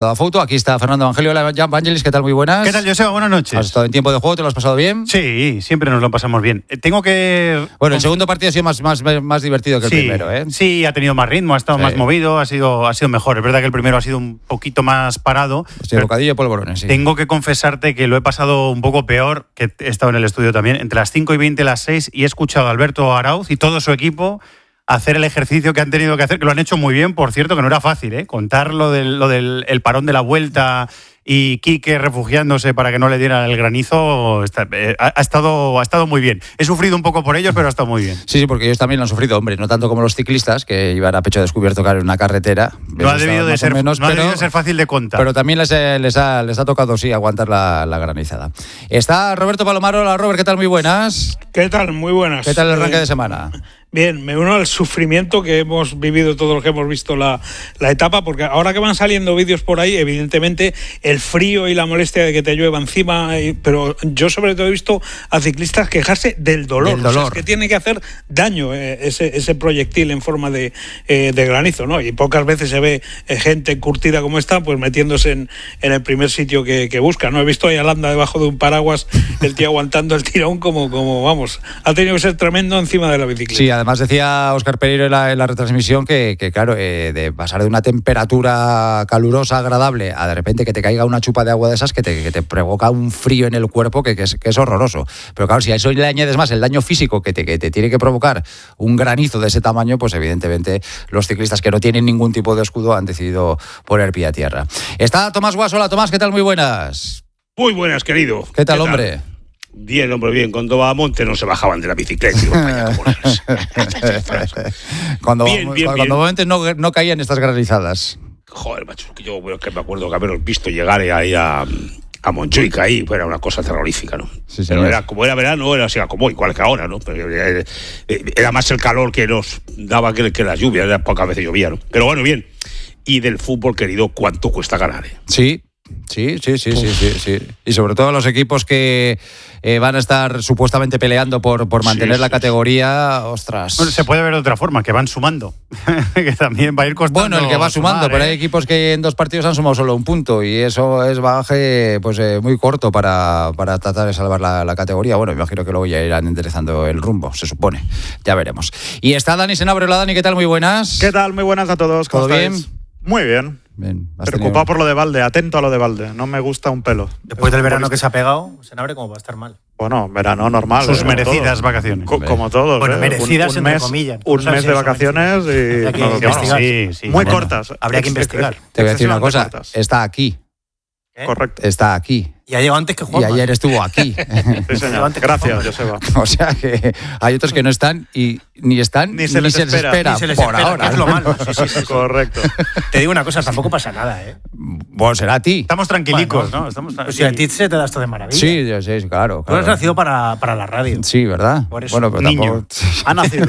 La foto, aquí está Fernando Evangelio. Hola, Vangelis, ¿qué tal? Muy buenas. ¿Qué tal, Joseba? Buenas noches. ¿Has estado en tiempo de juego? ¿Te lo has pasado bien? Sí, siempre nos lo pasamos bien. Tengo que... Bueno, el segundo partido ha sido más divertido que el primero, ¿eh? Sí, ha tenido más ritmo, ha estado más movido, ha sido mejor. Es verdad que el primero ha sido un poquito más parado. Hostia, bocadillo y polvorones, sí. Tengo que confesarte que lo he pasado un poco peor, que he estado en el estudio también, entre las 5:20 y las 6, y he escuchado a Alberto Arauz y todo su equipo hacer el ejercicio que han tenido que hacer, que lo han hecho muy bien, por cierto, que no era fácil, ¿eh? Contar lo del el parón de la vuelta y Quique refugiándose para que no le dieran el granizo, ha estado muy bien. He sufrido un poco por ellos, pero ha estado muy bien. Sí, porque ellos también lo han sufrido, hombre, no tanto como los ciclistas, que iban a pecho descubierto en una carretera. No ha debido de ser fácil de contar. Pero también les ha tocado, sí, aguantar la granizada. Está Roberto Palomaro. Hola, Robert, ¿qué tal? Muy buenas. ¿Qué tal? Muy buenas. ¿Qué tal el arranque de semana? Bien, me uno al sufrimiento que hemos vivido todos los que hemos visto la etapa, porque ahora que van saliendo vídeos por ahí, evidentemente el frío y la molestia de que te llueva encima, pero yo sobre todo he visto a ciclistas quejarse del dolor. O sea, es que tiene que hacer daño ese proyectil en forma de granizo, ¿no? Y pocas veces se ve gente curtida como esta, pues metiéndose en el primer sitio que busca, ¿no? He visto a Yolanda debajo de un paraguas, el tío aguantando el tirón como vamos, ha tenido que ser tremendo encima de la bicicleta. Sí, además decía Óscar Pereiro en la retransmisión que claro, de pasar de una temperatura calurosa, agradable, a de repente que te caiga una chupa de agua de esas que te provoca un frío en el cuerpo que es horroroso. Pero claro, si a eso le añades más el daño físico que te tiene que provocar un granizo de ese tamaño, pues evidentemente los ciclistas que no tienen ningún tipo de escudo han decidido poner pie a tierra. Está Tomás Guas. Hola, Tomás, ¿qué tal? Muy buenas. Muy buenas, querido. ¿Qué tal, hombre? Bien, hombre, bien. Cuando va a monte no se bajaban de la bicicleta. Cuando antes no caían estas granizadas. Joder, macho, que yo que me acuerdo que haberos visto llegar ahí a Montjuic, ahí era una cosa terrorífica, ¿no? Sí, pero era como era verano, era así como igual que ahora, ¿no? Pero era más el calor que nos daba que la lluvia, era pocas veces llovía, ¿no? Pero bueno, bien. Y del fútbol, querido, ¿cuánto cuesta ganar? Sí. Y sobre todo los equipos que van a estar supuestamente peleando por mantener la categoría, ostras. Bueno, se puede ver de otra forma, que van sumando, que también va a ir costando. Bueno, el que va sumando, pero hay equipos que en 2 partidos han sumado solo 1 punto y eso es bagaje muy corto para tratar de salvar la categoría. Bueno, imagino que luego ya irán enderezando el rumbo, se supone. Ya veremos. Y está Dani Senabre. Hola, Dani, ¿qué tal? Muy buenas. ¿Qué tal? Muy buenas a todos. ¿Todo bien? Muy bien. Preocupado por lo de Valde, atento a lo de Valde. No me gusta un pelo. Después del verano que se ha pegado, Senabre, ¿cómo va a estar mal? Bueno, verano normal. Sus merecidas vacaciones. Como todos. Bueno, merecidas un entre mes, comillas. Un mes de vacaciones y... Habría que investigar. Sí, muy cortas. Habría que investigar. Te voy a decir una cosa, está aquí. Correcto. Está aquí. Y ha llegado antes que Juanma. Y ayer estuvo aquí. Sí, señor. Gracias, Joseba. O sea que hay otros que no están y ni están ni se les espera por ahora. Es lo malo. Sí. Correcto. Te digo una cosa, tampoco pasa nada, ¿eh? Bueno, será a ti. Estamos tranquilicos, bueno, ¿no? Estamos pues si a ti se te da esto de maravilla. Sí, claro. Tú has nacido para la radio. Sí, ¿verdad? Por eso. Bueno, pero niño. Ha nacido.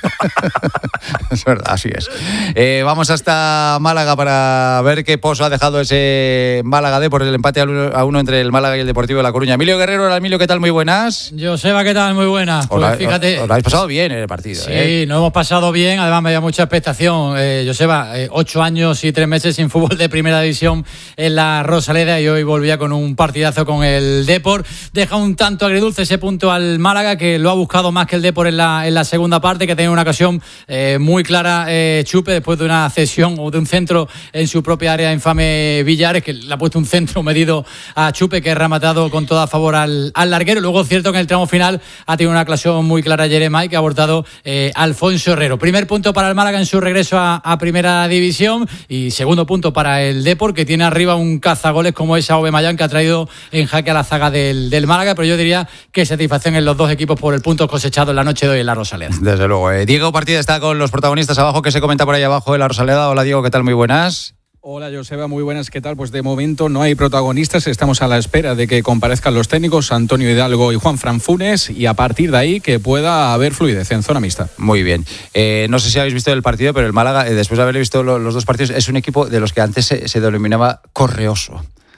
Es verdad, así es. Vamos hasta Málaga para ver qué pozo ha dejado ese Málaga D por el empate a 1 entre el Málaga y el Deportivo de La Coruña. Emilio Guerrero. Hola, Emilio, ¿qué tal? Muy buenas. Joseba, ¿qué tal? Muy buenas. Pues fíjate. Os lo habéis pasado bien en el partido. Sí, nos hemos pasado bien. Además, me da mucha expectación. Joseba, 8 años y 3 meses sin fútbol de primera división en la Rosaleda y hoy volvía con un partidazo con el Depor. Deja un tanto agridulce ese punto al Málaga, que lo ha buscado más que el Depor en la segunda parte, que tiene una ocasión muy clara Chupe después de una cesión o de un centro en su propia área infame Villares, que le ha puesto un centro medido a Chupe, que ha rematado con todo a favor al larguero. Luego es cierto que en el tramo final ha tenido una ocasión muy clara Jeremai, que ha abortado Alfonso Herrero. Primer punto para el Málaga en su regreso a primera división y segundo punto para el Depor, que tiene arriba un cazagoles como es Aubameyang, que ha traído en jaque a la zaga del Málaga, pero yo diría que satisfacción en los dos equipos por el punto cosechado en la noche de hoy en la Rosaleda. Desde luego. Diego Partida está con los protagonistas abajo. ¿Qué se comenta por ahí abajo en la Rosaleda? Hola, Diego, ¿qué tal? Muy buenas. Hola, Joseba, muy buenas, ¿qué tal? Pues de momento no hay protagonistas, estamos a la espera de que comparezcan los técnicos Antonio Hidalgo y Juanfran Funes y a partir de ahí que pueda haber fluidez en zona mixta. Muy bien. No sé si habéis visto el partido, pero el Málaga, después de haber visto los 2 partidos, es un equipo de los que antes se denominaba correoso.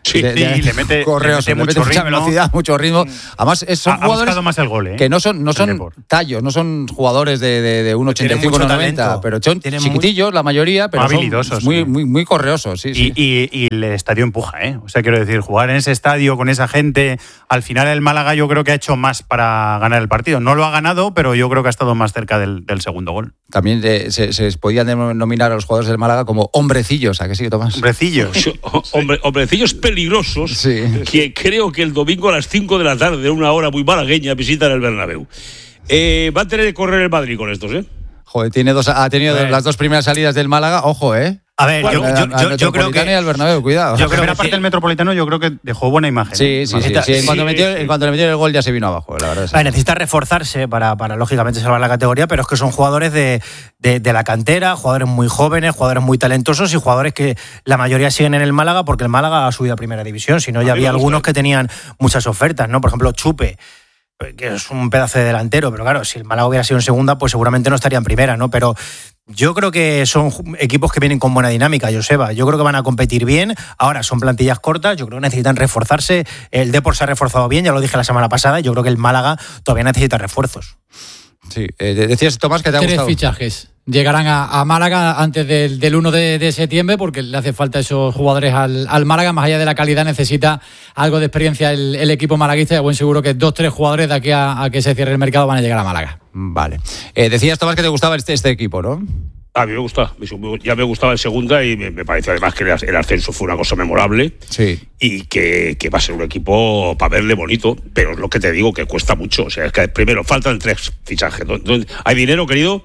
le mete mucha velocidad, mucho ritmo. Además, son jugadores más el gol, que no son tallos, no son jugadores de 1,85, 1,90, pero son chiquitillos la mayoría, pero habilidosos, son muy correosos. Y el estadio empuja, O sea, quiero decir, jugar en ese estadio con esa gente, al final el Málaga yo creo que ha hecho más para ganar el partido. No lo ha ganado, pero yo creo que ha estado más cerca del segundo gol. También se podían denominar a los jugadores del Málaga como hombrecillos, ¿a qué sí, Tomás? Hombrecillos. Hombrecillos peligrosos, que creo que el domingo a las 5 de la tarde, una hora muy malagueña, visitan el Bernabéu. Va a tener que correr el Madrid con estos, Joder, ha tenido las dos primeras salidas del Málaga, ojo, A ver, yo creo que al Bernabéu, cuidado. La primera parte del Metropolitano yo creo que dejó buena imagen. Sí. En cuanto le metió el gol ya se vino abajo, la verdad. Necesita reforzarse para lógicamente salvar la categoría, pero es que son jugadores de la cantera, jugadores muy jóvenes, jugadores muy talentosos y jugadores que la mayoría siguen en el Málaga porque el Málaga ha subido a primera división. Si no, ya había algunos que tenían muchas ofertas, ¿no? Por ejemplo, Chupe, que es un pedazo de delantero, pero claro, si el Málaga hubiera sido en segunda, pues seguramente no estaría en primera, ¿no? Pero yo creo que son equipos que vienen con buena dinámica, Joseba. Yo creo que van a competir bien. Ahora son plantillas cortas, yo creo que necesitan reforzarse. El Depor se ha reforzado bien, ya lo dije la semana pasada, y yo creo que el Málaga todavía necesita refuerzos. Sí, decías, Tomás, que te ha gustado. 3 fichajes llegarán a Málaga antes del 1 de septiembre, porque le hace falta esos jugadores al Málaga. Más allá de la calidad, necesita algo de experiencia el equipo malaguista, y buen seguro que 2-3 jugadores de aquí a que se cierre el mercado van a llegar a Málaga. Vale. Decías, Tomás, que te gustaba este equipo, ¿no? A mí me gusta, ya me gustaba en segunda y me parece además que el ascenso fue una cosa memorable y que va a ser un equipo para verle bonito, pero es lo que te digo, que cuesta mucho. O sea, es que primero faltan 3 fichajes. ¿Hay dinero, querido?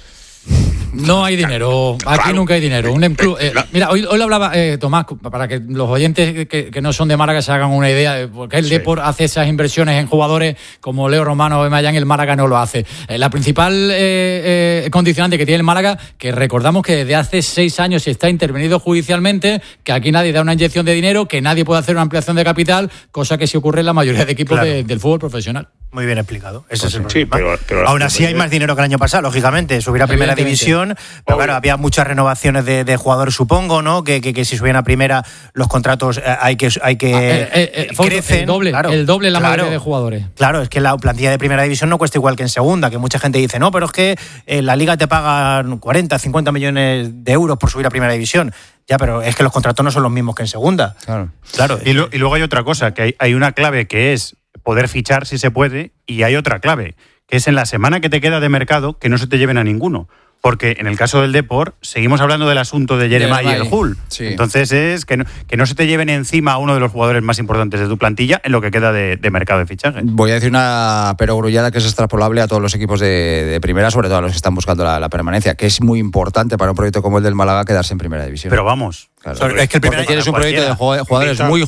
No hay dinero, aquí claro. Nunca hay dinero. Mira, hoy lo hablaba Tomás, para que los oyentes que no son de Málaga se hagan una idea, porque el Depor hace esas inversiones en jugadores como Leo Romano o Mayán, el Málaga no lo hace. La principal condicionante que tiene el Málaga, que recordamos que desde hace 6 años está intervenido judicialmente, que aquí nadie da una inyección de dinero, que nadie puede hacer una ampliación de capital, cosa que sí ocurre en la mayoría de equipos del fútbol profesional. Muy bien explicado. Ese es el problema. Pero aún así hay más dinero que el año pasado, lógicamente. Subir a primera división, pero claro, había muchas renovaciones de jugadores, supongo, ¿no? Que si subían a primera, los contratos hay que crecen. El doble la mayoría de jugadores. Claro, es que la plantilla de primera división no cuesta igual que en segunda, que mucha gente dice, no, pero es que la Liga te paga 40, 50 millones de euros por subir a primera división. Ya, pero es que los contratos no son los mismos que en segunda. Claro. Y luego hay otra cosa, que hay una clave que es poder fichar si se puede, y hay otra clave, que es en la semana que te queda de mercado que no se te lleven a ninguno. Porque en el caso del Depor seguimos hablando del asunto de Jeremai y el Hull. Sí. Entonces es que no se te lleven encima a uno de los jugadores más importantes de tu plantilla en lo que queda de mercado de fichajes. Voy a decir una perogrullada que es extrapolable a todos los equipos de primera, sobre todo a los que están buscando la permanencia, que es muy importante para un proyecto como el del Málaga quedarse en primera división. Pero vamos. Claro, es que el primer tienes un proyecto de jugadores muy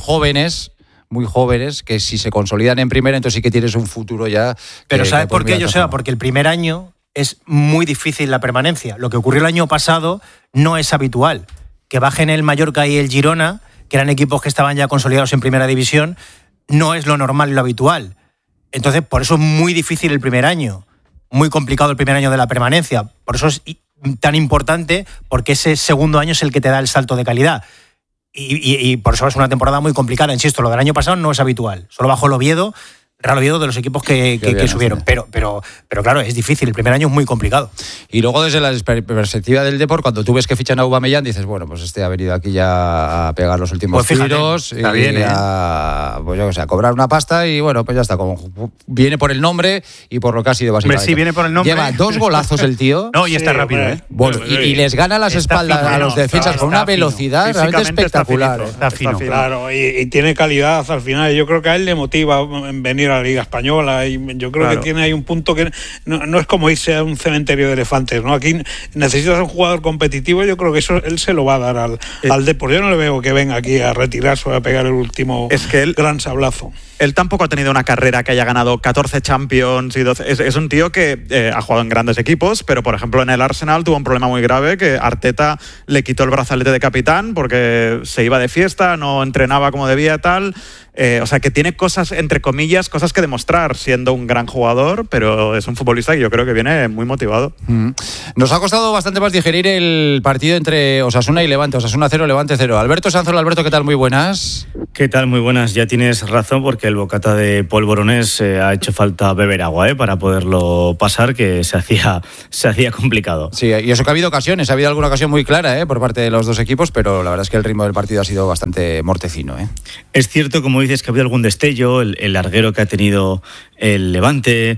jóvenes que si se consolidan en primera, entonces sí que tienes un futuro ya. Pero ¿sabes por qué, Joseba? Porque el primer año es muy difícil la permanencia. Lo que ocurrió el año pasado no es habitual. Que bajen el Mallorca y el Girona, que eran equipos que estaban ya consolidados en primera división, no es lo normal y lo habitual. Entonces, por eso es muy difícil el primer año. Muy complicado el primer año de la permanencia. Por eso es tan importante, porque ese segundo año es el que te da el salto de calidad. Y por eso es una temporada muy complicada. Insisto, lo del año pasado no es habitual. Solo bajó el Oviedo, Real Oviedo, de los equipos que subieron. Sí. Pero claro, es difícil. El primer año es muy complicado. Y luego, desde la perspectiva del Depor, cuando tú ves que fichan a Aubameyang, dices, bueno, pues este ha venido aquí ya a pegar los últimos tiros y pues yo que sé, a cobrar una pasta, y bueno, pues ya está. Como viene por el nombre y por lo que ha sido básicamente. Sí, viene por el nombre. Lleva 2 golazos el tío. No, y está rápido, ¿eh? Bueno, y les gana las espaldas a los defensas con una velocidad realmente espectacular. Está fino. Claro, y tiene calidad al final. Yo creo que a él le motiva venir a la Liga Española, y yo creo que tiene ahí un punto que no es como irse a un cementerio de elefantes, ¿no? Aquí necesitas un jugador competitivo. Yo creo que eso él se lo va a dar al Depor. Yo no le veo que venga aquí a retirarse o a pegar el último gran sablazo. Él tampoco ha tenido una carrera que haya ganado 14 Champions y 12. Es un tío que ha jugado en grandes equipos, pero por ejemplo en el Arsenal tuvo un problema muy grave, que Arteta le quitó el brazalete de capitán porque se iba de fiesta, no entrenaba como debía, tal. o sea, que tiene cosas, entre comillas, cosas que demostrar siendo un gran jugador, pero es un futbolista que yo creo que viene muy motivado. Nos ha costado bastante más digerir el partido entre Osasuna y Levante. Osasuna 0, Levante 0. Alberto Sanzola. Alberto, ¿qué tal? Muy buenas. ¿Qué tal? Muy buenas. Ya tienes razón, porque el bocata de polvorones ha hecho falta beber agua para poderlo pasar, que se hacía complicado. Sí, y eso que ha habido ocasiones. Ha habido alguna ocasión muy clara por parte de los dos equipos, pero la verdad es que el ritmo del partido ha sido bastante mortecino. Es cierto, como dices, que ha habido algún destello, el larguero que ha tenido el Levante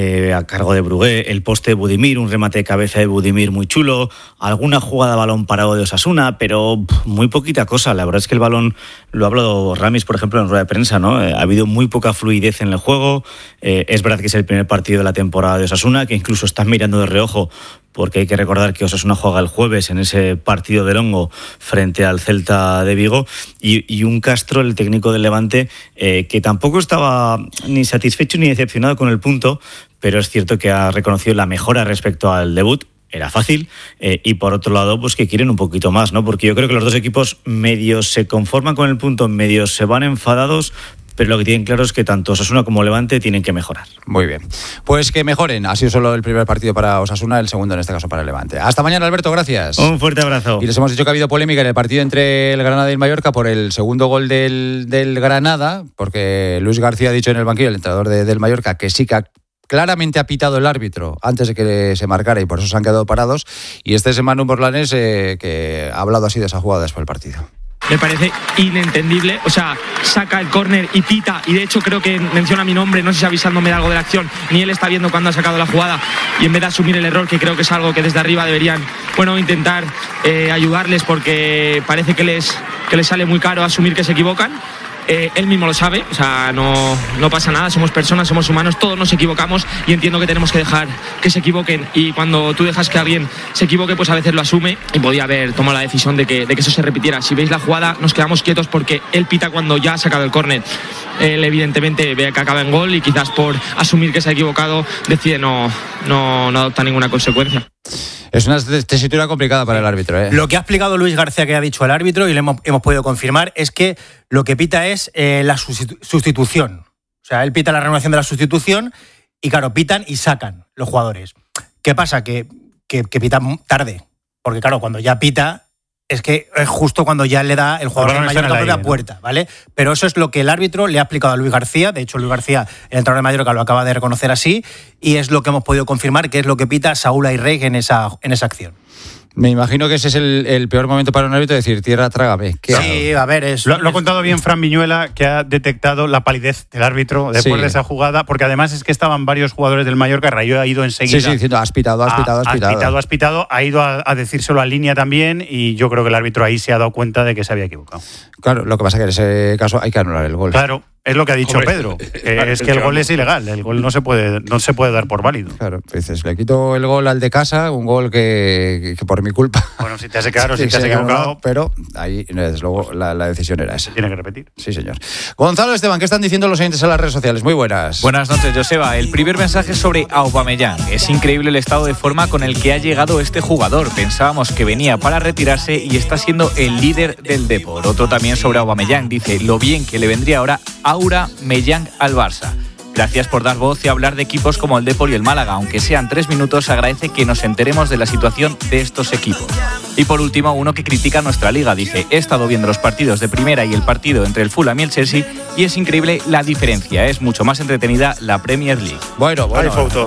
a cargo de Brugué, el poste de Budimir, un remate de cabeza de Budimir muy chulo, alguna jugada a balón parado de Osasuna, pero muy poquita cosa. La verdad es que el balón, lo ha hablado Ramis, por ejemplo, en rueda de prensa, ¿no? Ha habido muy poca fluidez en el juego. Es verdad que es el primer partido de la temporada de Osasuna, que incluso están mirando de reojo, porque hay que recordar que Osasuna juega el jueves en ese partido del Hongo frente al Celta de Vigo, y un Castro, el técnico del Levante, que tampoco estaba ni satisfecho ni decepcionado con el punto, pero es cierto que ha reconocido la mejora respecto al debut. Era fácil, y por otro lado, pues que quieren un poquito más, ¿no? Porque yo creo que los dos equipos medios se conforman con el punto, medios se van enfadados, pero lo que tienen claro es que tanto Osasuna como Levante tienen que mejorar. Muy bien. Pues que mejoren. Ha sido solo el primer partido para Osasuna, el segundo en este caso para el Levante. Hasta mañana, Alberto, gracias. Un fuerte abrazo. Y les hemos dicho que ha habido polémica en el partido entre el Granada y el Mallorca por el segundo gol del Granada, porque Luis García ha dicho en el banquillo, el entrenador del Mallorca, que sí que claramente ha pitado el árbitro antes de que se marcara y por eso se han quedado parados. Y este es Manu Morlanes, que ha hablado así de esa jugada después del partido. Me parece inentendible, o sea, saca el córner y pita, y de hecho creo que menciona mi nombre, no sé si avisándome de algo de la acción, ni él está viendo cuándo ha sacado la jugada, y en vez de asumir el error, que creo que es algo que desde arriba deberían, intentar ayudarles, porque parece que les sale muy caro asumir que se equivocan. Él mismo lo sabe, o sea, no pasa nada, somos personas, somos humanos, todos nos equivocamos, y entiendo que tenemos que dejar que se equivoquen, y cuando tú dejas que alguien se equivoque, pues a veces lo asume, y podía haber tomado la decisión de que eso se repitiera. Si veis la jugada, nos quedamos quietos porque él pita cuando ya ha sacado el córner. Él evidentemente ve que acaba en gol y quizás por asumir que se ha equivocado decide no adoptar ninguna consecuencia. Es una tesitura complicada para el árbitro. Lo que ha explicado Luis García, que ha dicho el árbitro, y le hemos podido confirmar, es que lo que pita es la sustitución. O sea, él pita la renovación de la sustitución y, claro, pitan y sacan los jugadores. ¿Qué pasa? Que pitan tarde. Porque, claro, cuando ya pita, es que es justo cuando ya le da el jugador del Mallorca por la puerta, ¿vale? Pero eso es lo que el árbitro le ha explicado a Luis García. De hecho, Luis García, el entrenador de Mallorca, lo acaba de reconocer así, y es lo que hemos podido confirmar, que es lo que pita Saúl Airreg en esa acción. Me imagino que ese es el peor momento para un árbitro, decir, tierra, trágame. Sí, a ver, Lo ha contado bien Fran Viñuela, que ha detectado la palidez del árbitro después de esa jugada, porque además es que estaban varios jugadores del Mallorca. Rayo ha ido enseguida. Sí, diciendo, has pitado. Ha ido a decírselo a línea también, y yo creo que el árbitro ahí se ha dado cuenta de que se había equivocado. Claro, lo que pasa es que en ese caso hay que anular el gol. Claro. Es lo que ha dicho Pedro, que es que el gol es ilegal, el gol no se puede dar por válido. Claro, dices, le quito el gol al de casa, un gol que por mi culpa. Bueno, si te has equivocado. Pero ahí, desde luego, la decisión era esa. Tiene que repetir. Sí, señor. Gonzalo Esteban, ¿qué están diciendo los oyentes en las redes sociales? Muy buenas. Buenas noches, Joseba. El primer mensaje es sobre Aubameyang. Es increíble el estado de forma con el que ha llegado este jugador. Pensábamos que venía para retirarse y está siendo el líder del Depor. Otro también sobre Aubameyang. Dice, lo bien que le vendría ahora Aubameyang al Barça. Gracias por dar voz y hablar de equipos como el Depor y el Málaga. Aunque sean 3 minutos, agradece que nos enteremos de la situación de estos equipos. Y por último, uno que critica nuestra liga. Dice, he estado viendo los partidos de primera y el partido entre el Fulham y el Chelsea y es increíble la diferencia. Es mucho más entretenida la Premier League. Bueno. Hay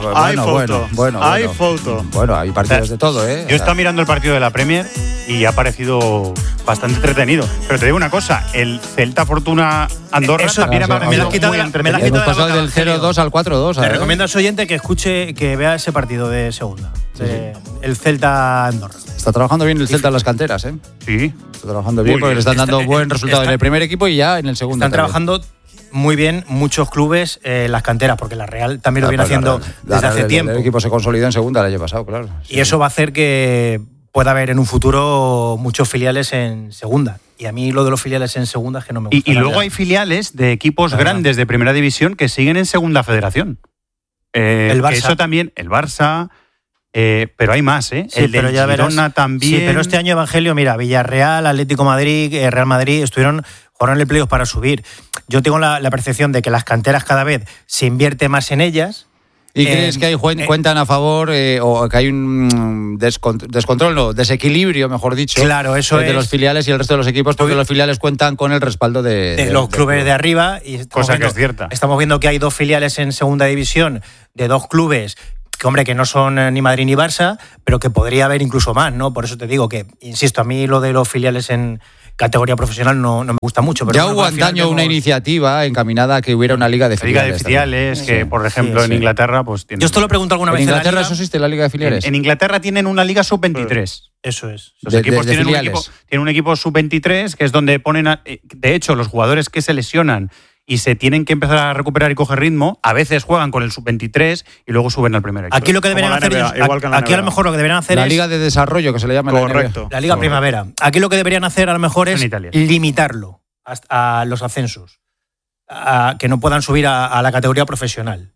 foto. Bueno, hay partidos de todo, ¿eh? Yo estaba mirando el partido de la Premier y ha parecido bastante entretenido. Pero te digo una cosa, el Celta Fortuna Andorra también ha parecido muy entretenido. Hemos pasado del 0-2 al 4-2. Le recomiendo a su oyente que vea ese partido de segunda. El Celta Andorra. Está trabajando bien el Celta en las canteras, ¿eh? Sí. Está trabajando bien porque le están dando buen resultado en el primer equipo y ya en el segundo. Están trabajando muy bien muchos clubes las canteras, porque la Real también lo viene haciendo desde hace tiempo. El equipo se consolidó en segunda el año pasado, claro. Y eso va a hacer que pueda haber en un futuro muchos filiales en segunda. Y a mí lo de los filiales en segunda es que no me gusta. Y luego hay filiales de equipos grandes de primera división que siguen en segunda federación. El Barça. Eso también, el Barça, pero hay más, ¿eh? Sí, el del Girona también. Sí, pero este año, Evangelio, mira, Villarreal, Atlético Madrid, Real Madrid jugaron el playoff para subir. yo tengo la percepción de que las canteras cada vez se invierte más en ellas. ¿Y crees que hay cuentan a favor o que hay un desequilibrio, mejor dicho, claro, eso de los filiales y el resto de los equipos, porque los filiales cuentan con el respaldo de los clubes de arriba? Y cosa que es cierta. Estamos viendo que hay 2 filiales en segunda división de 2 clubes que no son ni Madrid ni Barça, pero que podría haber incluso más, ¿no? Por eso te digo que, insisto, a mí lo de los filiales en categoría profesional no me gusta mucho. Pero ya hubo antaño una iniciativa encaminada a que hubiera una liga de filiales. Liga de filiales, que por ejemplo en Inglaterra pues tienen... Yo esto lo pregunto alguna vez. ¿En Inglaterra eso existe, la liga de filiales? En Inglaterra tienen una liga sub-23. Eso es. Los equipos tienen un equipo sub-23, que es donde ponen... de hecho, los jugadores que se lesionan y se tienen que empezar a recuperar y coger ritmo, a veces juegan con el sub-23 y luego suben al primer equipo. Aquí lo que deberían hacer aquí a lo mejor lo que deberían hacer la liga de desarrollo, que se le llama. Correcto. La liga primavera. Aquí lo que deberían hacer a lo mejor es limitarlo a los ascensos, a que no puedan subir a la categoría profesional.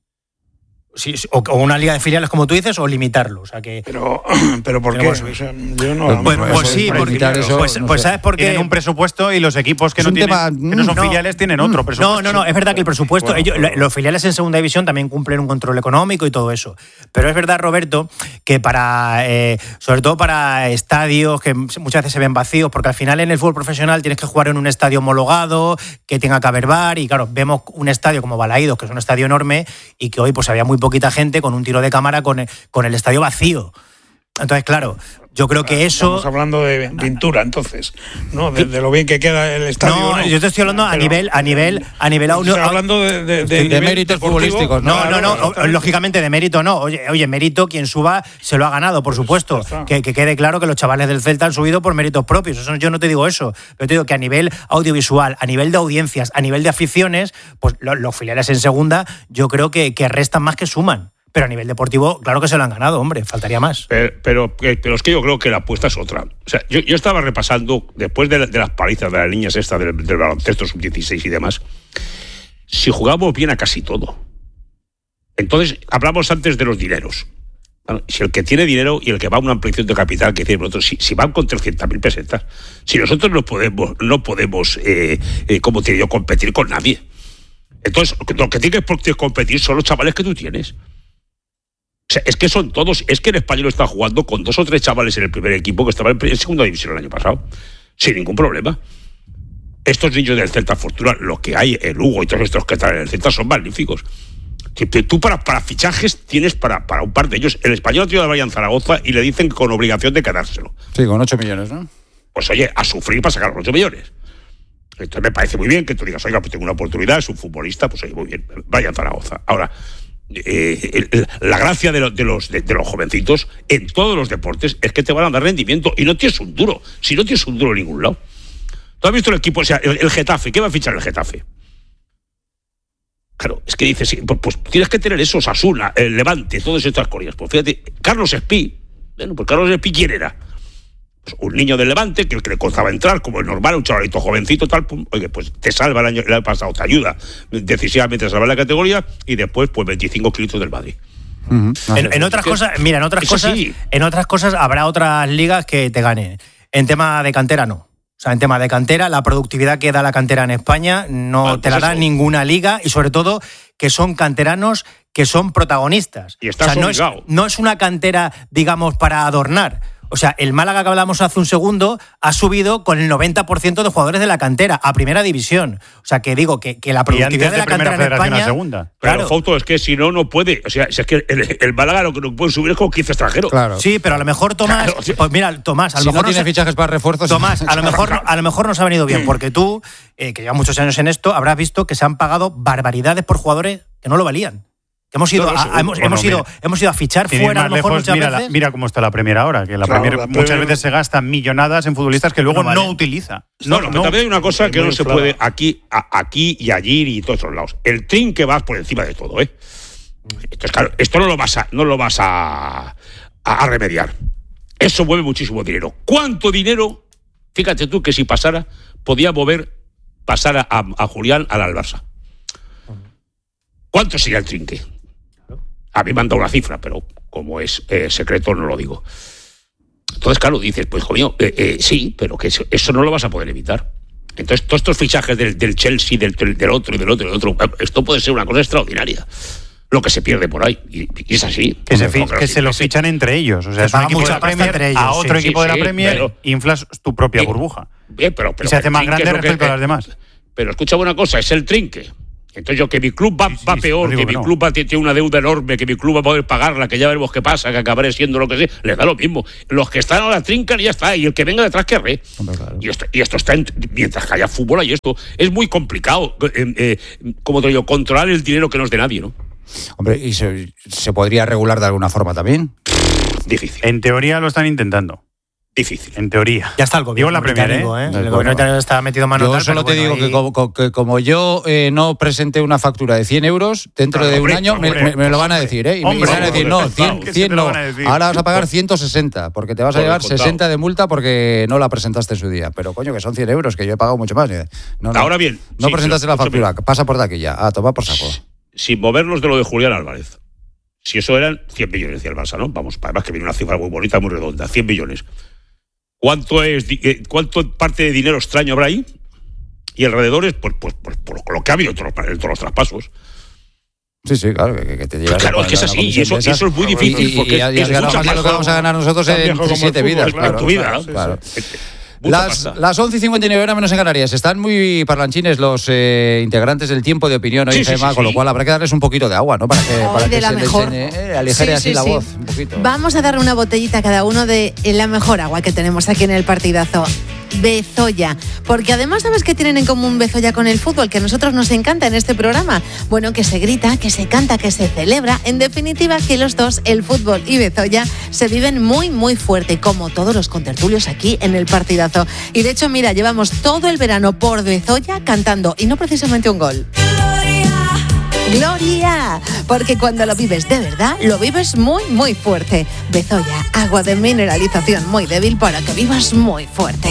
O una liga de filiales, como tú dices, o limitarlo. O sea que, pero ¿por qué? Pues, o sea, yo no, pues sí, porque ¿sabes por qué? Tienen un presupuesto y los equipos que no son filiales tienen otro presupuesto. No, es verdad que el presupuesto, los filiales en segunda división también cumplen un control económico y todo eso. Pero es verdad, Roberto, que sobre todo para estadios que muchas veces se ven vacíos, porque al final en el fútbol profesional tienes que jugar en un estadio homologado, que tenga que haber bar, y claro, vemos un estadio como Balaídos, que es un estadio enorme, y que hoy pues había muy poquita gente con un tiro de cámara con el estadio vacío. Entonces, claro, yo creo que eso... Estamos hablando de pintura, entonces, ¿no? De lo bien que queda el estadio. No, yo te estoy hablando a nivel Estoy hablando de méritos futbolísticos. No, lógicamente de mérito no. Oye, mérito, quien suba se lo ha ganado, por supuesto. Que quede claro que los chavales del Celta han subido por méritos propios. Eso, yo no te digo eso. Pero te digo que a nivel audiovisual, a nivel de audiencias, a nivel de aficiones, pues los filiales en segunda yo creo que restan más que suman. Pero a nivel deportivo, claro que se lo han ganado, hombre, faltaría más. Pero es que yo creo que la apuesta es otra. O sea, yo estaba repasando, después de las palizas de las niñas estas del baloncesto sub-16 y demás, si jugamos bien a casi todo. Entonces, hablamos antes de los dineros. Bueno, si el que tiene dinero y el que va a una ampliación de capital, que decir, nosotros, si van con 300.000 pesetas, si nosotros no podemos como te digo, competir con nadie. Entonces, lo que tienes que competir son los chavales que tú tienes. O sea, es que son todos, es que el Español está jugando con 2 o 3 chavales en el primer equipo que estaban en segunda división el año pasado, sin ningún problema. Estos niños del Celta Fortuna, lo que hay, el Hugo y todos estos que están en el Celta son magníficos. Tú para fichajes tienes para un par de ellos. El Español ha tenido a Brian Zaragoza y le dicen con obligación de quedárselo. Sí, con 8 millones, ¿no? Pues oye, a sufrir para sacar los 8 millones. Entonces me parece muy bien que tú digas, oiga, pues tengo una oportunidad, es un futbolista, pues oye, muy bien, Brian Zaragoza. Ahora, la gracia de los jovencitos en todos los deportes es que te van a dar rendimiento y no tienes un duro. Si no tienes un duro en ningún lado. ¿Tú has visto el equipo? O sea, el Getafe, ¿qué va a fichar el Getafe? Claro, es que dices, pues tienes que tener eso, Osasuna, el Levante, todas estas cosas. Pues fíjate, Carlos Espí. Bueno, pues Carlos Espí, ¿quién era? Pues un niño del Levante que le costaba entrar, como es normal, un chavalito jovencito, tal, pum, oye, pues te salva el año pasado, te ayuda decisivamente a salvar la categoría y después, pues 25 kilos del Madrid. En otras cosas, mira, en otras cosas habrá otras ligas que te ganen. En tema de cantera, no. O sea, en tema de cantera, la productividad que da la cantera en España no te la da ninguna liga, y sobre todo que son canteranos que son protagonistas. Y estás obligado. No es una cantera, digamos, para adornar. O sea, el Málaga que hablamos hace un segundo ha subido con el 90% de jugadores de la cantera a primera división. O sea, que digo que la productividad de la cantera en España... Segunda. Claro, Fausto, es que si no puede. O sea, es que el Málaga lo que no puede subir es con 15 extranjeros. Claro. Sí, pero a lo mejor Tomás... Claro, sí. Pues mira, Tomás, a lo mejor no tiene fichajes para refuerzos... Tomás, a lo mejor nos ha venido bien, porque tú, que llevas muchos años en esto, habrás visto que se han pagado barbaridades por jugadores que no lo valían. Hemos ido a fichar fuera, a lo mejor muchas veces. Mira cómo está la Premier ahora, que la Premier muchas veces se gasta millonadas en futbolistas que luego no utiliza. No, también hay una cosa que no se puede aquí y allí y todos los lados. El trinque va por encima de todo, ¿eh? Entonces, claro, esto no lo vas a remediar. Eso mueve muchísimo dinero. ¿Cuánto dinero? Fíjate tú que si podía pasar a Julián al Barça. ¿Cuánto sería el trinque? A mí me han dado una cifra, pero como es secreto no lo digo. Entonces, claro, dices, pues, hijo mío, sí, pero que eso no lo vas a poder evitar. Entonces, todos estos fichajes del Chelsea, del otro, esto puede ser una cosa extraordinaria. Lo que se pierde por ahí. Y es así. Que se lo fichan entre ellos. O sea, es un equipo de la Premier a otro equipo de la Premier, inflas tu propia burbuja. Pero y se hace más grande respecto a las demás. Pero escucha una cosa, es el trinque. Entonces yo, que mi club va peor, que mi club tiene una deuda enorme, que mi club va a poder pagarla, que ya veremos qué pasa, que acabaré siendo lo que sea, les da lo mismo. Los que están ahora trincan y ya está, y el que venga detrás querré. Claro. Y esto está, mientras que haya fútbol, y esto es muy complicado, como te digo, controlar el dinero que no es de nadie, ¿no? Hombre, ¿y se podría regular de alguna forma también? Difícil. En teoría lo están intentando. Difícil. En teoría. Ya está el gobierno. Digo la Premier, El gobierno británico está metido mano. Yo solo te digo que como yo no presenté una factura de 100 euros, dentro de un año me lo van a decir, ¿eh? Y me van a decir, no, 100 no. Ahora vas a pagar 160, porque te vas a llevar 60 de multa porque no la presentaste en su día. Pero coño, que son 100 euros, que yo he pagado mucho más. Ahora bien. No presentaste la factura, pasa por taquilla. Toma por saco. Sin movernos de lo de Julián Álvarez. Si eso eran 100 millones, decía el Barça, ¿no? Vamos, además que viene una cifra muy bonita, muy redonda. 100 millones. ¿Cuánto parte de dinero extraño habrá ahí? Y alrededor es por lo que ha habido en todos los traspasos. Sí, claro, que te llevas. Claro, es que es así, y eso es muy difícil. Y has ganado más de lo que vamos a ganar nosotros en 7 vidas. Claro, tu vida, claro. Las 11:59 horas menos en Canarias. Están muy parlanchines los integrantes del Tiempo de Opinión hoy, Gemma, con lo cual habrá que darles un poquito de agua, ¿no? Para que se les aligere así la voz un poquito. Vamos a darle una botellita a cada uno de la mejor agua que tenemos aquí en el partidazo. Bezoya, porque además sabes que tienen en común Bezoya con el fútbol, que a nosotros nos encanta en este programa. Bueno, que se grita, que se canta, que se celebra, en definitiva que los dos, el fútbol y Bezoya, se viven muy muy fuerte, como todos los contertulios aquí en el partidazo. Y de hecho, mira, llevamos todo el verano por Bezoya cantando, y no precisamente un gol. Gloria, porque cuando lo vives de verdad, lo vives muy, muy fuerte. Bezoya, agua de mineralización muy débil para que vivas muy fuerte.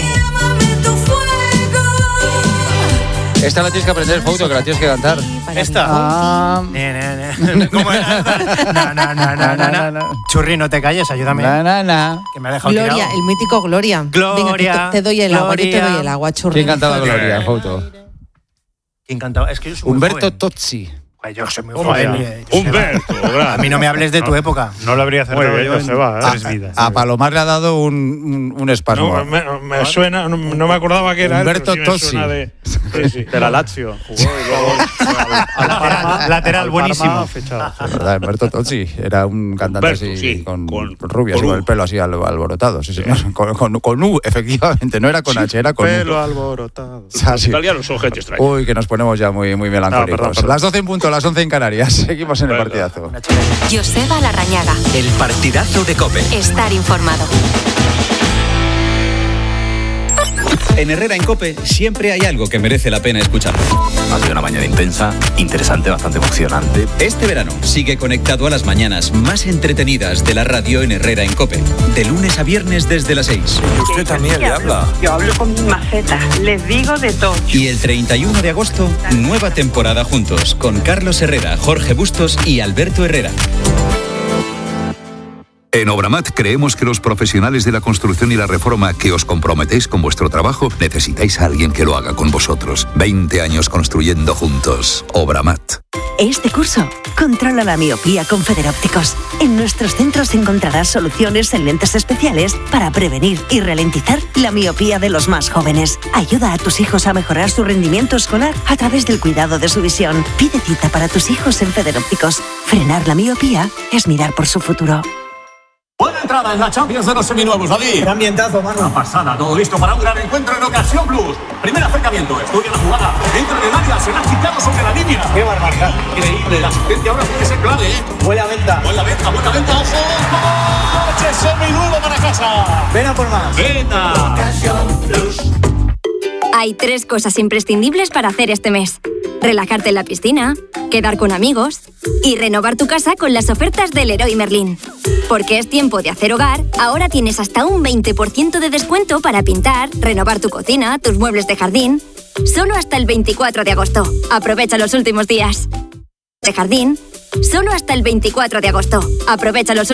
Esta la tienes que aprender, Fouto, que la tienes que cantar. ¿Esta? ¿Cómo era? No. Churri, no te calles, ayúdame. Que me ha dejado Gloria, tirado. el mítico Gloria. Venga, te doy el agua, yo te doy el agua, Churri. ¿Quién cantaba Gloria, Fouto? ¿Quién cantaba? Es que yo soy muy Humberto joven. Tozzi. Yo soy muy joven. Humberto, a mí no me hables de tu época. No lo habría acertado yo en 3 vidas. A Palomar le ha dado un espasmo. No, me suena, no me acordaba que era Humberto él, Tozzi. de la Lazio. Jugó y luego lateral buenísimo. ¿Verdad? Humberto Tozzi era un cantante Humberto, así, con rubias, con el pelo así alborotado. Sí, señor. Con U, efectivamente. No era con H, era con U. Pelo alborotado. Así. Italianos son gente extraña. Uy, que nos ponemos ya muy melancólicos. Perdón. Las 12 en punto, las 11 en Canarias. Seguimos en el partidazo. Joseba Larrañaga. El partidazo de COPE. Estar informado. En Herrera en COPE siempre hay algo que merece la pena escuchar. Ha sido una mañana intensa, interesante, bastante emocionante. Este verano sigue conectado a las mañanas más entretenidas de la radio en Herrera en COPE. De lunes a viernes desde las 6. Y usted también le habla. Yo hablo con mi maceta, les digo de todo. Y el 31 de agosto, nueva temporada juntos con Carlos Herrera, Jorge Bustos y Alberto Herrera. En Obramat creemos que los profesionales de la construcción y la reforma que os comprometéis con vuestro trabajo necesitáis a alguien que lo haga con vosotros. 20 años construyendo juntos. Obramat. Este curso, controla la miopía con Federópticos. En nuestros centros encontrarás soluciones en lentes especiales para prevenir y ralentizar la miopía de los más jóvenes. Ayuda a tus hijos a mejorar su rendimiento escolar a través del cuidado de su visión. Pide cita para tus hijos en Federópticos. Frenar la miopía es mirar por su futuro. Buena entrada en la Champions de los seminuevos, David. Qué ambientazo, mano. Una pasada, todo listo para un gran encuentro en Ocasión Plus. Primer acercamiento, estudia la jugada. Entra en el área, será quitado sobre la línea. Qué barbaridad. Increíble, la asistencia ahora puede ser clave, ¿eh? Buena venta. Buena venta, ojo. ¡Coche seminuevo para casa! Ven a por más. Venta. Ocasión Plus. Hay 3 cosas imprescindibles para hacer este mes: relajarte en la piscina, quedar con amigos y renovar tu casa con las ofertas del Leroy Merlin. Porque es tiempo de hacer hogar, ahora tienes hasta un 20% de descuento para pintar, renovar tu cocina, tus muebles de jardín. Solo hasta el 24 de agosto. Aprovecha los últimos días. De jardín, solo hasta el 24 de agosto. Aprovecha los